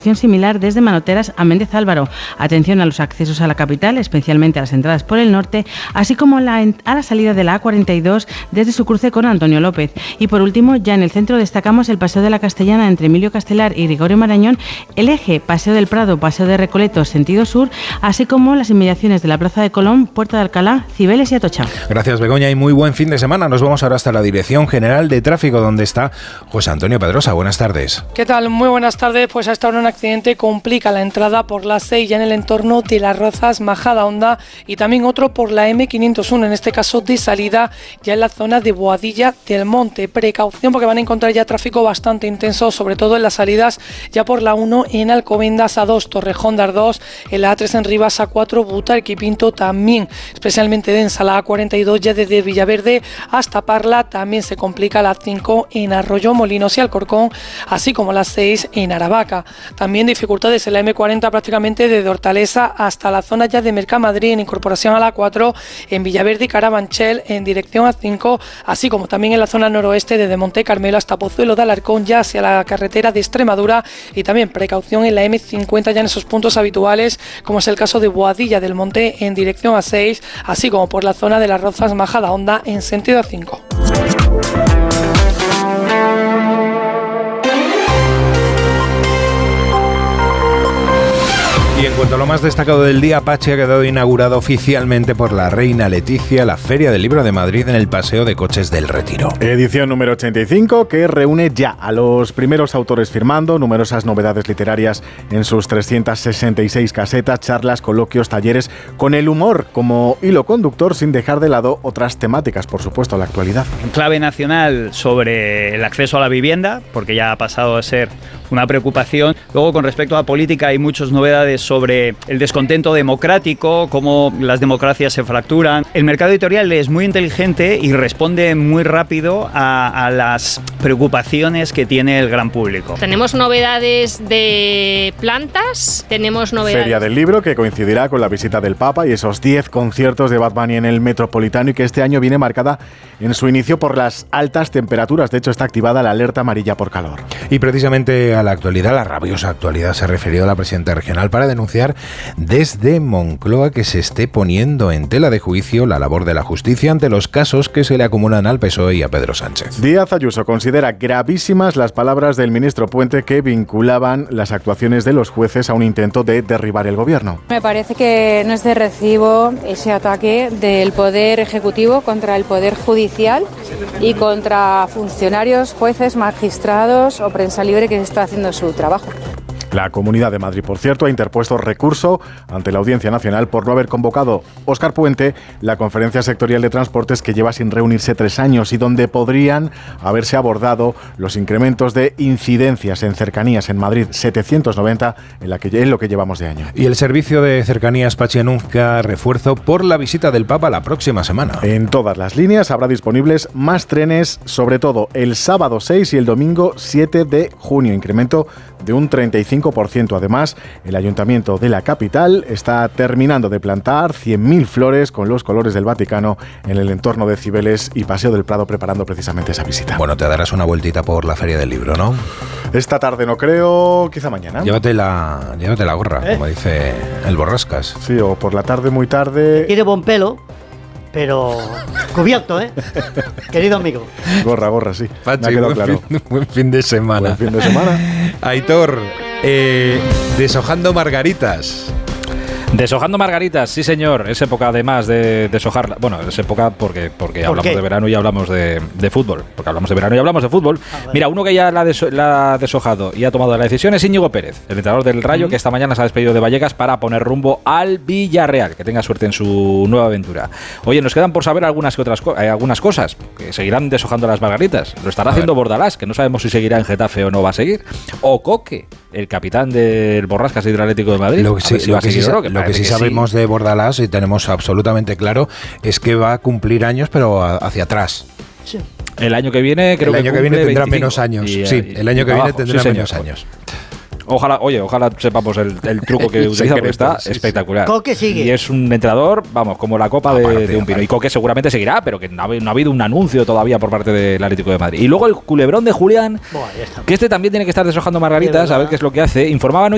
Similar desde Manoteras a Méndez Álvaro. Atención a los accesos a la capital, especialmente a las entradas por el norte, así como a la salida de la A42 desde su cruce con Antonio López. Y por último, ya en el centro destacamos el Paseo de la Castellana entre Emilio Castelar y Gregorio Marañón, el eje Paseo del Prado, Paseo de Recoletos, sentido sur, así como las inmediaciones de la Plaza de Colón, Puerta de Alcalá, Cibeles y Atocha. Gracias, Begoña, y muy buen fin de semana. Nos vamos ahora hasta la Dirección General de Tráfico, donde está José Antonio Pedrosa. Buenas tardes. ¿Qué tal? Muy buenas tardes. Pues hasta ahora un accidente complica la entrada por la 6 ya en el entorno de Las Rozas, Majadahonda, y también otro por la M501, en este caso de salida ya en la zona de Boadilla del Monte. Precaución porque van a encontrar ya tráfico bastante intenso, sobre todo en las salidas ya por la 1 en Alcobendas A2, Torrejón de Ardós, en la A3 en Rivas A4, Butarque y Pinto también, especialmente densa la A42 ya desde Villaverde hasta Parla. También se complica la 5 en Arroyo Molinos y Alcorcón, así como la 6 en Aravaca. También dificultades en la M40 prácticamente desde Hortaleza hasta la zona ya de Mercamadrid en incorporación a la 4, en Villaverde y Carabanchel en dirección a 5, así como también en la zona noroeste desde Monte Carmelo hasta Pozuelo de Alarcón ya hacia la carretera de Extremadura, y también precaución en la M50 ya en esos puntos habituales como es el caso de Boadilla del Monte en dirección a 6, así como por la zona de Las Rozas, Majadahonda en sentido a 5. Y en cuanto a lo más destacado del día, Pachi, ha quedado inaugurado oficialmente por la reina Leticia la Feria del Libro de Madrid en el Paseo de Coches del Retiro. Edición número 85, que reúne ya a los primeros autores firmando, numerosas novedades literarias en sus 366 casetas, charlas, coloquios, talleres, con el humor como hilo conductor, sin dejar de lado otras temáticas, por supuesto, la actualidad. Clave nacional sobre el acceso a la vivienda, porque ya ha pasado a ser una preocupación. Luego, con respecto a política, hay muchas novedades sobre el descontento democrático, cómo las democracias se fracturan. El mercado editorial es muy inteligente y responde muy rápido a las preocupaciones que tiene el gran público. Tenemos novedades de plantas, tenemos novedades... Feria del Libro, que coincidirá con la visita del Papa y esos 10 conciertos de Bad Bunny en el Metropolitano, y que este año viene marcada en su inicio por las altas temperaturas. De hecho, está activada la alerta amarilla por calor. Y precisamente a la actualidad, la rabiosa actualidad, se ha referido la presidenta regional para denunciar desde Moncloa que se esté poniendo en tela de juicio la labor de la justicia ante los casos que se le acumulan al PSOE y a Pedro Sánchez. Díaz Ayuso considera gravísimas las palabras del ministro Puente que vinculaban las actuaciones de los jueces a un intento de derribar el gobierno. Me parece que no es de recibo ese ataque del Poder Ejecutivo contra el Poder Judicial y contra funcionarios, jueces, magistrados o prensa libre que está haciendo su trabajo. La Comunidad de Madrid, por cierto, ha interpuesto recurso ante la Audiencia Nacional por no haber convocado Óscar Puente la conferencia sectorial de transportes que lleva sin reunirse 3 años y donde podrían haberse abordado los incrementos de incidencias en cercanías en Madrid, 790 en lo que llevamos de año. Y el servicio de cercanías, Pachi, anuncia refuerzo por la visita del Papa la próxima semana. En todas las líneas habrá disponibles más trenes, sobre todo el sábado 6 y el domingo 7 de junio, incremento de un 35%. Además, el Ayuntamiento de la capital está terminando de plantar 100.000 flores con los colores del Vaticano en el entorno de Cibeles y Paseo del Prado, preparando precisamente esa visita. Bueno, te darás una vueltita por la Feria del Libro, ¿no? Esta tarde no creo, quizá mañana. Llévate la gorra, como dice el Borrascas. Sí, o por la tarde, muy tarde. Tiene buen pelo, pero cubierto, querido amigo. Gorra, sí. Pachi, me ha quedado claro. Buen fin de semana. Buen fin de semana. Aitor, deshojando margaritas. Deshojando margaritas, sí señor, es época además de deshojarla. Bueno, es época porque hablamos de verano y hablamos de fútbol. Porque hablamos de verano y hablamos de fútbol. Mira, uno que ya la ha deshojado y ha tomado la decisión es Íñigo Pérez, el entrenador del Rayo, que esta mañana se ha despedido de Vallecas para poner rumbo al Villarreal. Que tenga suerte en su nueva aventura. Oye, nos quedan por saber algunas cosas. Que seguirán deshojando las margaritas. Lo estará haciendo Bordalás, que no sabemos si seguirá en Getafe o no va a seguir. O Coque, el capitán del Borrascas y del Atlético de Madrid. Lo que sí sabemos de Bordalás y tenemos absolutamente claro es que va a cumplir años, pero hacia atrás. Sí. El año que viene creo que el año que viene tendrá menos años. El año que viene tendrá menos años. Ojalá sepamos el truco que utiliza, porque está espectacular. Coque sigue. Y es un entrenador, vamos, como la copa de un pino. Y Coque seguramente seguirá, pero que no ha habido un anuncio todavía por parte del Atlético de Madrid. Y luego el culebrón de Julián, que este también tiene que estar deshojando margaritas, a ver qué es lo que hace. Informaban hoy